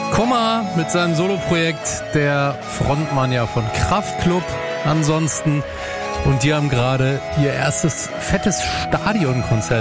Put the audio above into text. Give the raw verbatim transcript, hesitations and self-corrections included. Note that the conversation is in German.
Kummer mit seinem Soloprojekt, der Frontmann ja von Kraftklub ansonsten. Und die haben gerade ihr erstes fettes Stadionkonzert